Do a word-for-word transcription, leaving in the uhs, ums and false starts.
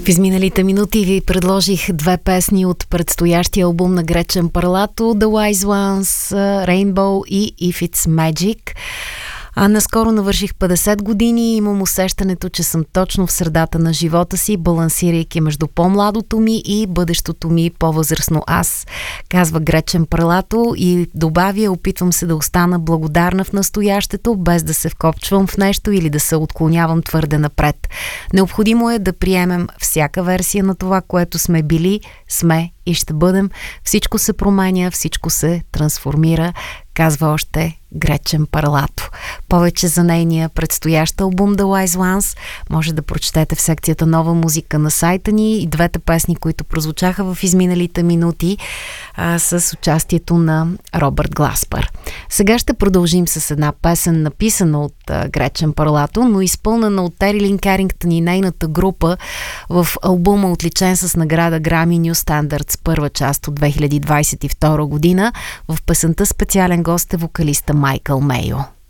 В изминалите минути ви предложих две песни от предстоящия албум на Гречен Парлато, The Wise Ones, Rainbow и If It's Magic. А наскоро навърших петдесет години и имам усещането, че съм точно в средата на живота си, балансирайки между по-младото ми и бъдещото ми по-възрастно аз, казва Гречен Парлато и добавя: опитвам се да остана благодарна в настоящето, без да се вкопчвам в нещо или да се отклонявам твърде напред. Необходимо е да приемем всяка версия на това, което сме били, сме и ще бъдем. Всичко се променя, всичко се трансформира, казва още Гречен Парлато. Повече за нейния предстоящ албум The Wise Ones може да прочетете в секцията Нова музика на сайта ни и двете песни, които прозвучаха в изминалите минути а, с участието на Робърт Гласпър. Сега ще продължим с една песен, написана от а, Гречен Парлато, но изпълнена от Тери Лин Керингтън и нейната група в албума, отличен с награда Grammy New Standards, първа част от две хиляди двадесет и втора година. В песента специален гост е вокалиста Майкъл Мейо.